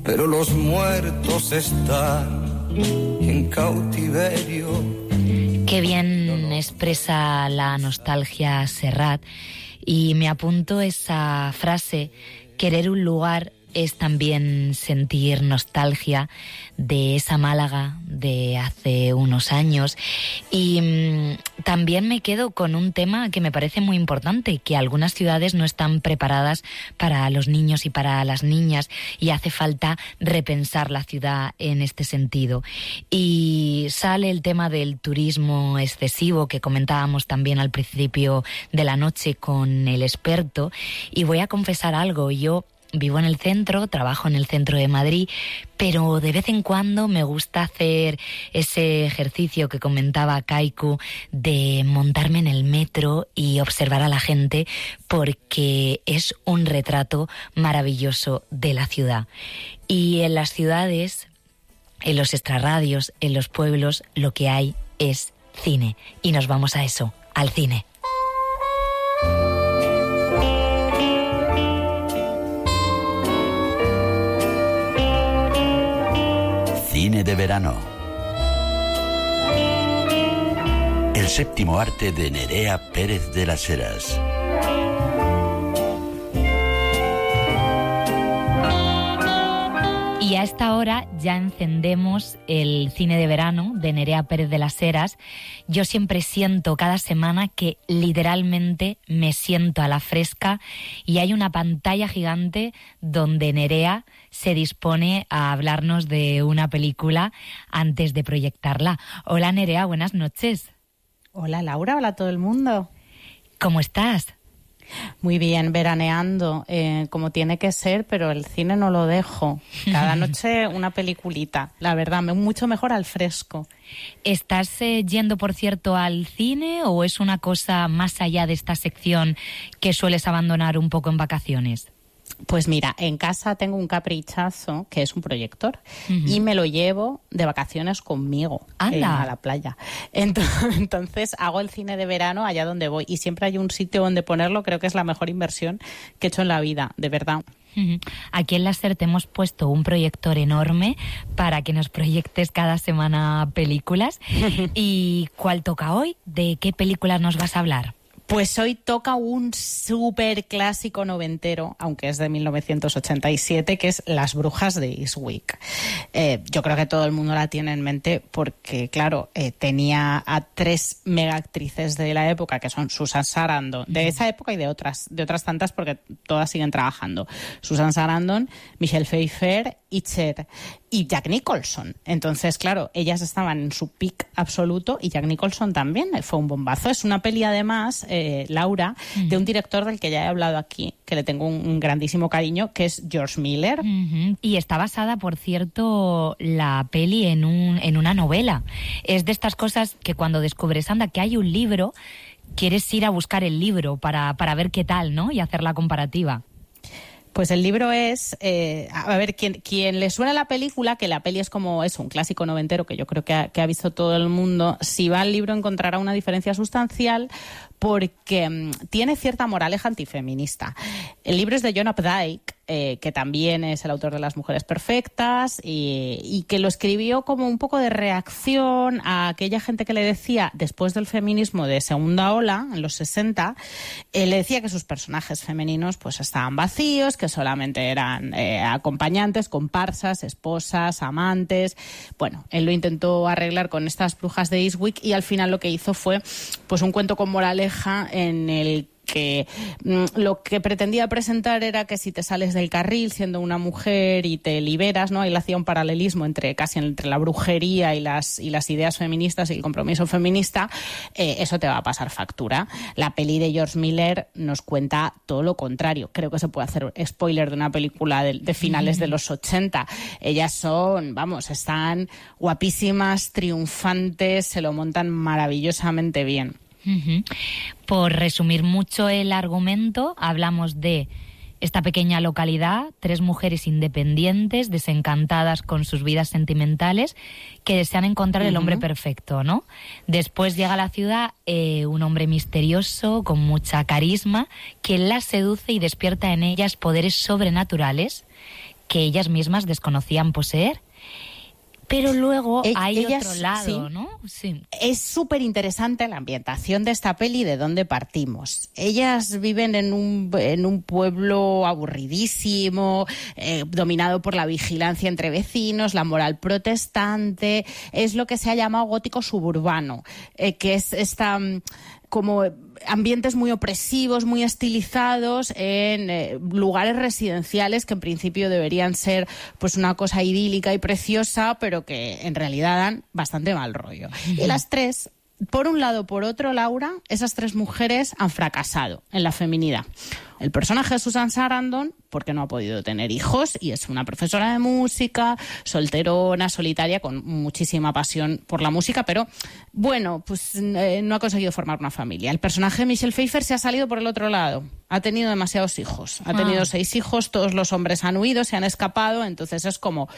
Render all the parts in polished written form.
pero los muertos están en cautiverio. Qué bien expresa la nostalgia Serrat, y me apunto esa frase: querer un lugar es también sentir nostalgia de esa Málaga de hace unos años. Y también me quedo con un tema que me parece muy importante, que algunas ciudades no están preparadas para los niños y para las niñas, y hace falta repensar la ciudad en este sentido. Y sale el tema del turismo excesivo, que comentábamos también al principio de la noche con el experto, y voy a confesar algo: yo vivo en el centro, trabajo en el centro de Madrid, pero de vez en cuando me gusta hacer ese ejercicio que comentaba Kaiku de montarme en el metro y observar a la gente, porque es un retrato maravilloso de la ciudad. Y en las ciudades, en los extrarradios, en los pueblos, lo que hay es cine. Y nos vamos a eso, al cine. Cine de verano. El séptimo arte de Nerea Pérez de las Heras. Y a esta hora ya encendemos el cine de verano de Nerea Pérez de las Heras. Yo siempre siento cada semana que literalmente me siento a la fresca, y hay una pantalla gigante donde Nerea se dispone a hablarnos de una película antes de proyectarla. Hola Nerea, buenas noches. Hola Laura, hola a todo el mundo. ¿Cómo estás? Muy bien, veraneando, como tiene que ser, pero el cine no lo dejo. Cada noche una peliculita, la verdad, mucho mejor al fresco. ¿Estás yendo, por cierto, al cine, o es una cosa más allá de esta sección que sueles abandonar un poco en vacaciones? Pues mira, en casa tengo un caprichazo, que es un proyector, y me lo llevo de vacaciones conmigo a la playa. Entonces hago el cine de verano allá donde voy, y siempre hay un sitio donde ponerlo. Creo que es la mejor inversión que he hecho en la vida, de verdad. Aquí en la SER te hemos puesto un proyector enorme para que nos proyectes cada semana películas. ¿Y cuál toca hoy? ¿De qué películas nos vas a hablar? Pues hoy toca un súper clásico noventero, aunque es de 1987, que es Las brujas de Eastwick. Yo creo que todo el mundo la tiene en mente porque, claro, tenía a 3 mega actrices de la época, que son Susan Sarandon, de esa época y de otras tantas, porque todas siguen trabajando. Susan Sarandon, Michelle Pfeiffer y Cher. Y Jack Nicholson. Entonces, claro, ellas estaban en su peak absoluto, y Jack Nicholson también fue un bombazo. Es una peli, además, Laura, de un director del que ya he hablado aquí, que le tengo un grandísimo cariño, que es George Miller. Y está basada, por cierto, la peli en una novela. Es de estas cosas que cuando descubres, anda, que hay un libro, quieres ir a buscar el libro para ver qué tal, ¿no? Y hacer la comparativa. Pues el libro es, a ver, quien le suena la película, que la peli es como eso, un clásico noventero que yo creo que ha visto todo el mundo, si va al libro encontrará una diferencia sustancial, porque tiene cierta moraleja antifeminista. El libro es de John Updike, que también es el autor de Las mujeres perfectas, y que lo escribió como un poco de reacción a aquella gente que le decía, después del feminismo de segunda ola, en los 60, le decía que sus personajes femeninos pues estaban vacíos, que solamente eran acompañantes, comparsas, esposas, amantes. Bueno, él lo intentó arreglar con estas brujas de Eastwick, y al final lo que hizo fue pues un cuento con moraleja en el que lo que pretendía presentar era que si te sales del carril siendo una mujer y te liberas, ¿no? Él hacía un paralelismo entre la brujería y las ideas feministas y el compromiso feminista, eso te va a pasar factura. La peli de George Miller nos cuenta todo lo contrario. Creo que se puede hacer spoiler de una película de finales de los 80. Ellas están guapísimas, triunfantes, se lo montan maravillosamente bien. Por resumir mucho el argumento, hablamos de esta pequeña localidad, 3 mujeres independientes, desencantadas con sus vidas sentimentales, que desean encontrar el hombre perfecto, ¿no? Después llega a la ciudad un hombre misterioso, con mucha carisma, que las seduce y despierta en ellas poderes sobrenaturales que ellas mismas desconocían poseer. Pero luego hay ellas, otro lado, sí. ¿no? Sí. Es súper interesante la ambientación de esta peli, de dónde partimos. Ellas viven en un pueblo aburridísimo, dominado por la vigilancia entre vecinos, la moral protestante. Es lo que se ha llamado gótico suburbano, que es esta como ambientes muy opresivos, muy estilizados en lugares residenciales que en principio deberían ser pues una cosa idílica y preciosa, pero que en realidad dan bastante mal rollo. Y las tres, por un lado, por otro, Laura, esas tres mujeres han fracasado en la feminidad. El personaje de Susan Sarandon, porque no ha podido tener hijos, y es una profesora de música, solterona, solitaria, con muchísima pasión por la música, pero bueno, pues no ha conseguido formar una familia. El personaje de Michelle Pfeiffer se ha salido por el otro lado. Ha tenido demasiados hijos. Ha tenido 6 hijos, todos los hombres han huido, se han escapado, entonces es como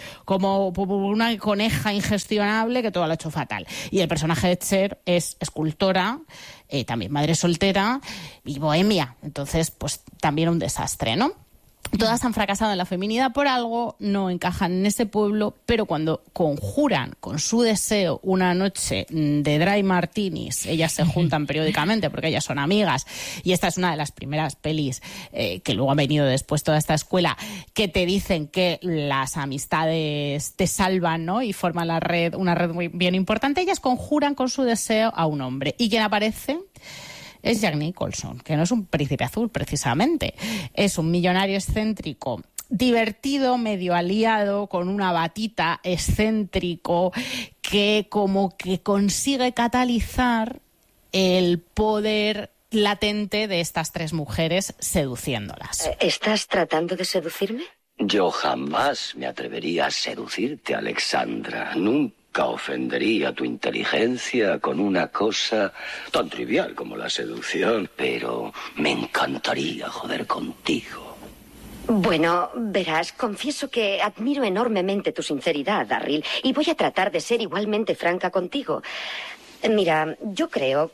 una coneja ingestionable que todo lo ha hecho fatal. Y el personaje de Cher es escultora, también madre soltera y bohemia. Entonces, pues también un desastre, ¿no? Todas han fracasado en la feminidad por algo, no encajan en ese pueblo, pero cuando conjuran con su deseo una noche de dry martinis, ellas se juntan periódicamente porque ellas son amigas, y esta es una de las primeras pelis que luego ha venido después toda esta escuela, que te dicen que las amistades te salvan, ¿no? Y forman una red muy bien importante. Ellas conjuran con su deseo a un hombre. ¿Y quién aparece? Es Jack Nicholson, que no es un príncipe azul precisamente, es un millonario excéntrico, divertido, medio aliado, con una batita, excéntrico, que como que consigue catalizar el poder latente de estas tres mujeres seduciéndolas. ¿Estás tratando de seducirme? Yo jamás me atrevería a seducirte, Alexandra. Nunca ofendería tu inteligencia con una cosa tan trivial como la seducción, pero me encantaría joder contigo. Bueno, verás, confieso que admiro enormemente tu sinceridad, Darryl, y voy a tratar de ser igualmente franca contigo. Mira, yo creo...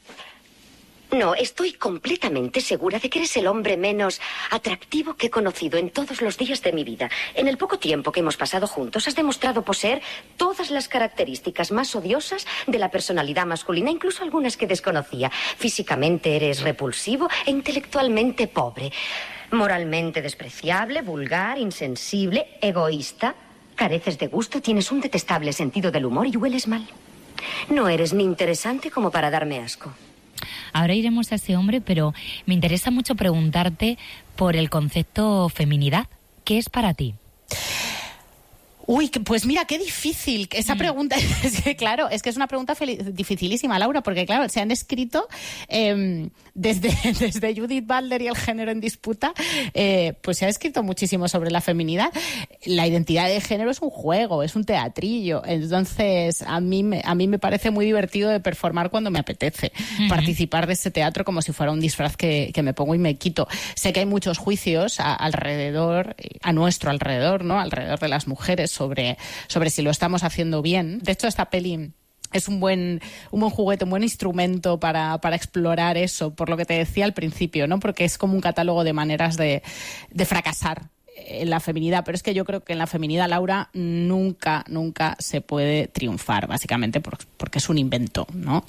No, estoy completamente segura de que eres el hombre menos atractivo que he conocido en todos los días de mi vida. En el poco tiempo que hemos pasado juntos, has demostrado poseer todas las características más odiosas de la personalidad masculina, incluso algunas que desconocía. Físicamente eres repulsivo e intelectualmente pobre. Moralmente despreciable, vulgar, insensible, egoísta. Careces de gusto, tienes un detestable sentido del humor y hueles mal. No eres ni interesante como para darme asco. Ahora iremos a ese hombre, pero me interesa mucho preguntarte por el concepto feminidad. ¿Qué es para ti? Uy, pues mira, qué difícil. Esa pregunta, es que, claro, es que es una pregunta dificilísima, Laura, porque claro, se han escrito desde Judith Butler y el género en disputa, pues se ha escrito muchísimo sobre la feminidad. La identidad de género es un juego, es un teatrillo. Entonces, a mí me parece muy divertido de performar cuando me apetece. Participar de ese teatro como si fuera un disfraz que me pongo y me quito. Sé que hay muchos juicios alrededor, a nuestro alrededor, ¿no? Alrededor de las mujeres sobre si lo estamos haciendo bien. De hecho, esta peli es un buen juguete, un buen instrumento para explorar eso, por lo que te decía al principio, ¿no? Porque es como un catálogo de maneras de fracasar en la feminidad, pero es que yo creo que en la feminidad, Laura, nunca se puede triunfar, básicamente porque es un invento, ¿no?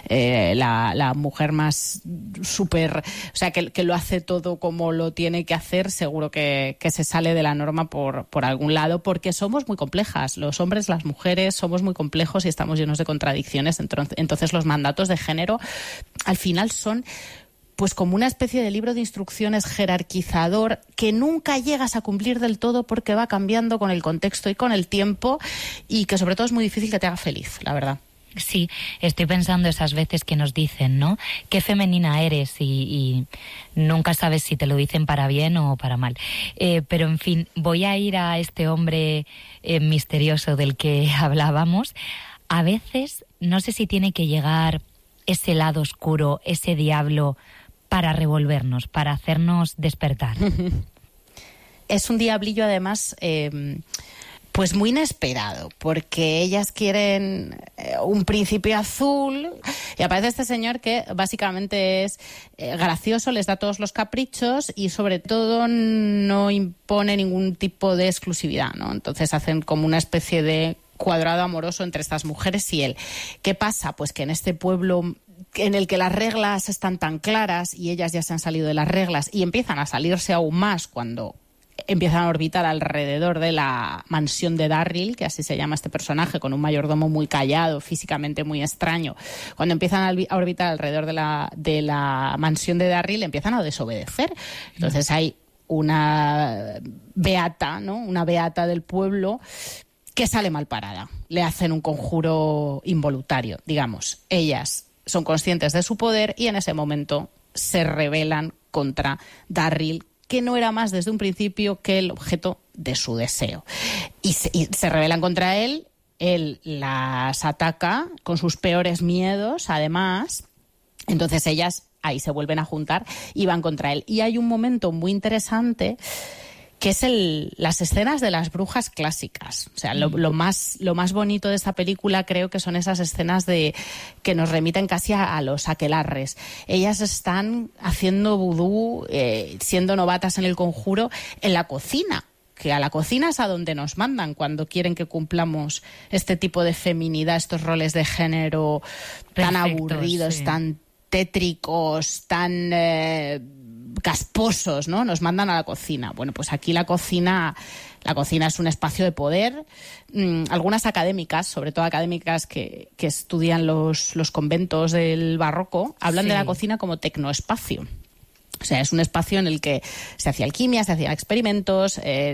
La mujer más súper, o sea, que lo hace todo como lo tiene que hacer, seguro que se sale de la norma por algún lado, porque somos muy complejas. Los hombres, las mujeres, somos muy complejos y estamos llenos de contradicciones. Entonces los mandatos de género, al final, son pues como una especie de libro de instrucciones jerarquizador que nunca llegas a cumplir del todo porque va cambiando con el contexto y con el tiempo, y que sobre todo es muy difícil que te haga feliz, la verdad. Sí, estoy pensando esas veces que nos dicen, ¿no? Qué femenina eres, y nunca sabes si te lo dicen para bien o para mal. Pero en fin, voy a ir a este hombre misterioso del que hablábamos. A veces no sé si tiene que llegar ese lado oscuro, ese diablo, para revolvernos, para hacernos despertar. Es un diablillo, además, pues muy inesperado, porque ellas quieren un príncipe azul y aparece este señor que básicamente es gracioso, les da todos los caprichos y sobre todo no impone ningún tipo de exclusividad, ¿no? Entonces hacen como una especie de cuadrado amoroso entre estas mujeres y él. ¿Qué pasa? Pues que en este pueblo en el que las reglas están tan claras y ellas ya se han salido de las reglas y empiezan a salirse aún más cuando empiezan a orbitar alrededor de la mansión de Darryl, que así se llama este personaje, con un mayordomo muy callado, físicamente muy extraño. Cuando empiezan a orbitar alrededor de la mansión de Darryl, empiezan a desobedecer. Entonces hay una beata, ¿no? Una beata del pueblo que sale mal parada. Le hacen un conjuro involuntario, digamos. Ellas son conscientes de su poder y en ese momento se rebelan contra Darryl, que no era más desde un principio que el objeto de su deseo. Y se rebelan contra él las ataca con sus peores miedos, además. Entonces ellas ahí se vuelven a juntar y van contra él. Y hay un momento muy interesante que es las escenas de las brujas clásicas. O sea, lo más bonito de esta película creo que son esas escenas que nos remiten casi a los aquelarres. Ellas están haciendo vudú, siendo novatas en el conjuro, en la cocina, que a la cocina es a donde nos mandan cuando quieren que cumplamos este tipo de feminidad, estos roles de género tan aburridos, sí, tan tétricos, tan casposos, ¿no? Nos mandan a la cocina. Bueno, pues aquí la cocina es un espacio de poder. Algunas académicas, sobre todo académicas que estudian los conventos del barroco, hablan de la cocina como tecnoespacio. O sea, es un espacio en el que se hacía alquimia, se hacían experimentos,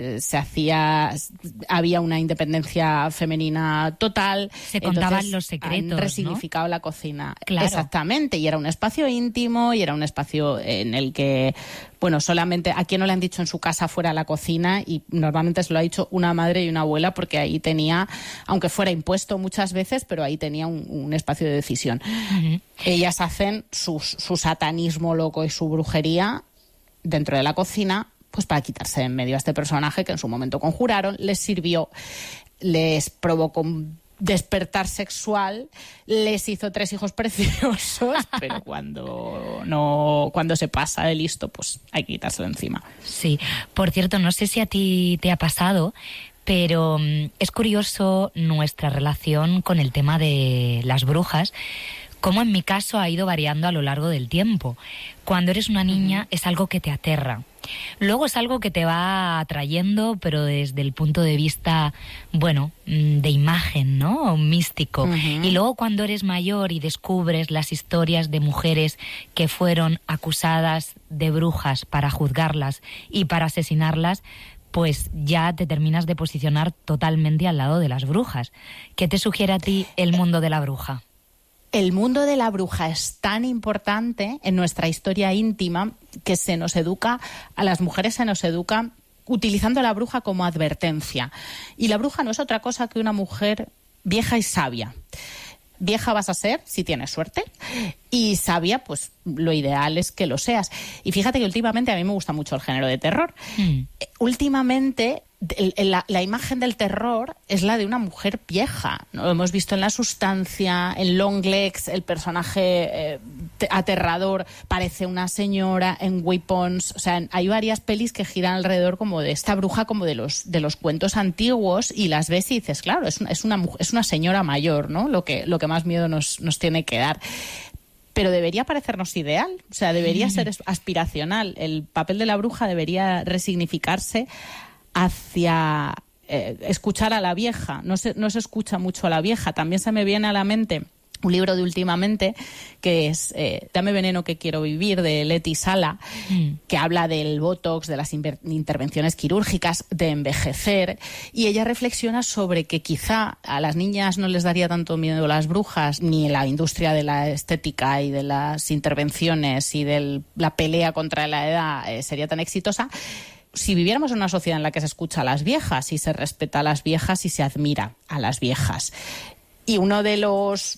había una independencia femenina total. Se contaban los secretos, han resignificado, ¿no?, la cocina. Claro. Exactamente, y era un espacio íntimo y era un espacio en el que, bueno, solamente a quien no le han dicho en su casa fuera la cocina, y normalmente se lo ha dicho una madre y una abuela, porque ahí tenía, aunque fuera impuesto muchas veces, pero ahí tenía un espacio de decisión. Uh-huh. Ellas hacen su satanismo loco y su brujería dentro de la cocina, pues para quitarse de en medio a este personaje que en su momento conjuraron, les sirvió, les provocó un despertar sexual, les hizo 3 hijos preciosos, pero cuando se pasa de listo, pues hay que quitárselo encima. Sí, por cierto, no sé si a ti te ha pasado, pero es curioso nuestra relación con el tema de las brujas, como en mi caso ha ido variando a lo largo del tiempo. Cuando eres una niña es algo que te aterra. Luego es algo que te va atrayendo, pero desde el punto de vista, bueno, de imagen, ¿no? Místico. Uh-huh. Y luego cuando eres mayor y descubres las historias de mujeres que fueron acusadas de brujas para juzgarlas y para asesinarlas, pues ya te terminas de posicionar totalmente al lado de las brujas. ¿Qué te sugiere a ti el mundo de la bruja? El mundo de la bruja es tan importante en nuestra historia íntima que a las mujeres se nos educa utilizando a la bruja como advertencia. Y la bruja no es otra cosa que una mujer vieja y sabia. Vieja vas a ser si tienes suerte, y sabia, pues lo ideal es que lo seas. Y fíjate que últimamente a mí me gusta mucho el género de terror. Últimamente la imagen del terror es la de una mujer vieja, ¿no? Lo hemos visto en La Sustancia, en Longlegs, el personaje aterrador parece una señora, en Weapons. O sea, hay varias pelis que giran alrededor como de esta bruja, como de los cuentos antiguos, y las ves y dices, claro, es una señora mayor, ¿no? Lo que más miedo nos tiene que dar. Pero debería parecernos ideal, o sea, debería ser aspiracional. El papel de la bruja debería resignificarse hacia escuchar a la vieja. No se escucha mucho a la vieja. También se me viene a la mente un libro de últimamente que es Dame veneno que quiero vivir, de Leti Sala, que habla del botox, de las intervenciones quirúrgicas, de envejecer, y ella reflexiona sobre que quizá a las niñas no les daría tanto miedo las brujas, ni la industria de la estética y de las intervenciones y de la pelea contra la edad sería tan exitosa si viviéramos en una sociedad en la que se escucha a las viejas y se respeta a las viejas y se admira a las viejas. Y uno de los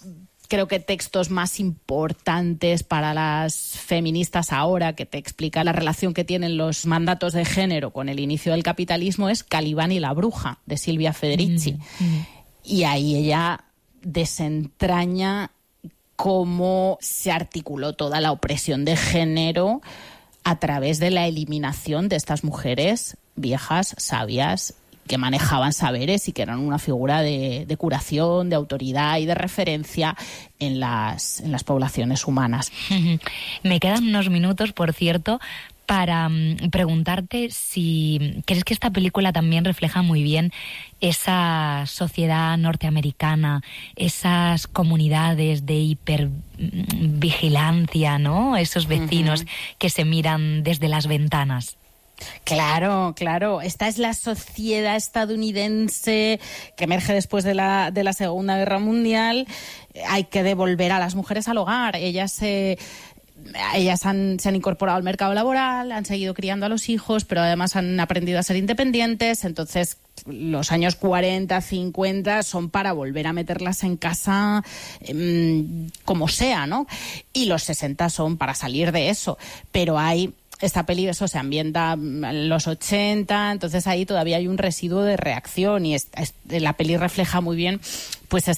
creo que textos más importantes para las feministas ahora, que te explica la relación que tienen los mandatos de género con el inicio del capitalismo, es Calibán y la bruja, de Silvia Federici. Y ahí ella desentraña cómo se articuló toda la opresión de género a través de la eliminación de estas mujeres viejas, sabias, que manejaban saberes y que eran una figura de curación, de autoridad y de referencia en las poblaciones humanas. Me quedan unos minutos, por cierto, para preguntarte si crees que esta película también refleja muy bien esa sociedad norteamericana, esas comunidades de hipervigilancia, ¿no? Esos vecinos que se miran desde las ventanas. Claro, claro. Esta es la sociedad estadounidense que emerge después de la Segunda Guerra Mundial. Hay que devolver a las mujeres al hogar. Ellas se han incorporado al mercado laboral, han seguido criando a los hijos, pero además han aprendido a ser independientes. Entonces, los años 40, 50 son para volver a meterlas en casa como sea, ¿no? Y los 60 son para salir de eso. Pero esta peli, eso se ambienta en los 80, entonces ahí todavía hay un residuo de reacción y la peli refleja muy bien pues